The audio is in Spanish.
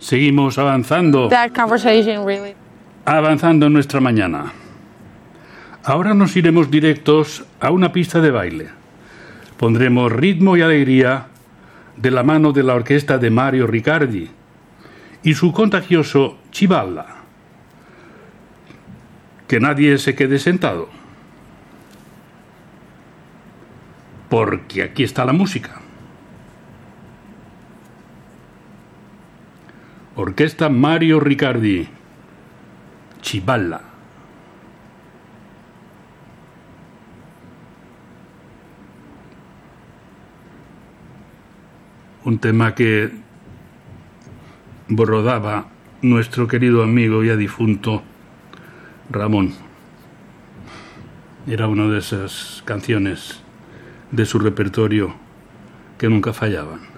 Seguimos avanzando. That conversation really. Avanzando en nuestra mañana. Ahora nos iremos directos a una pista de baile. Pondremos ritmo y alegría de la mano de la orquesta de Mario Riccardi y su contagioso Ci balla. Que nadie se quede sentado. Porque aquí está la música. Orquesta Mario Riccardi, Ci balla. Un tema que brodaba nuestro querido amigo ya difunto Ramón. Era una de esas canciones de su repertorio que nunca fallaban.